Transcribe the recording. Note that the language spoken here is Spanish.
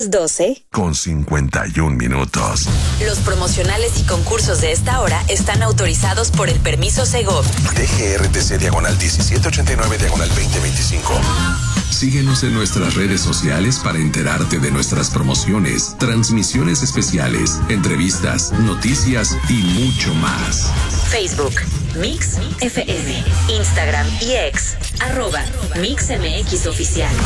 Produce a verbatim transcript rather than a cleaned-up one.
doce con cincuenta y un minutos. Los promocionales y concursos de esta hora están autorizados por el permiso Segov. D G R T C diagonal diecisiete ochenta y nueve diagonal veinte veinticinco. Síguenos en nuestras redes sociales para enterarte de nuestras promociones, transmisiones especiales, entrevistas, noticias y mucho más. Facebook, Mix F M, Instagram y X, arroba Mix M X Oficial.